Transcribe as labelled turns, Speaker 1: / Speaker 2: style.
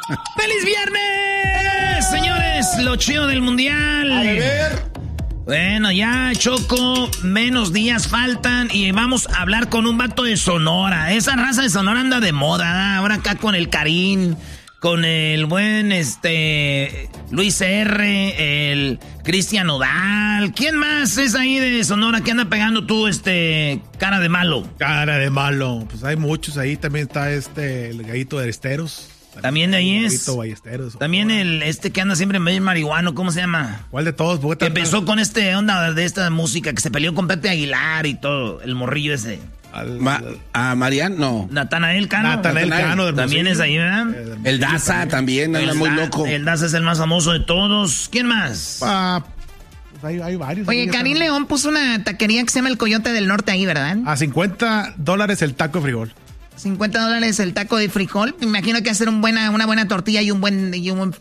Speaker 1: ¡Feliz viernes! Señores, lo chido del mundial.
Speaker 2: A ver.
Speaker 1: Bueno, ya, Choco, menos días faltan y vamos a hablar con un vato de Sonora. Esa raza de Sonora anda de moda, ¿eh? Ahora acá con el Karim, con el buen, Luis R., el Cristian Nodal. ¿Quién más es ahí de Sonora que anda pegando tú, cara de malo?
Speaker 3: Cara de malo, pues hay muchos ahí. También está el Gallito de Esteros.
Speaker 1: También de ahí es.
Speaker 3: Ballesteros,
Speaker 1: también el que anda siempre medio marihuano, ¿cómo se llama?
Speaker 3: ¿Cuál de todos?
Speaker 1: Que empezó con onda de esta música, que se peleó con Pepe Aguilar y todo, el morrillo ese.
Speaker 4: Marian, no.
Speaker 1: Natanael Cano.
Speaker 3: Natanael Cano.
Speaker 1: También es ahí, ¿verdad?
Speaker 4: El Daza también anda muy loco.
Speaker 1: El Daza es el más famoso de todos. ¿Quién más?
Speaker 3: Pues hay varios.
Speaker 5: Oye, Karim León puso una taquería que se llama El Coyote del Norte ahí, ¿verdad?
Speaker 3: A $50 el taco de frijol.
Speaker 5: $50 el taco de frijol. Me imagino que hacer una buena tortilla y un buen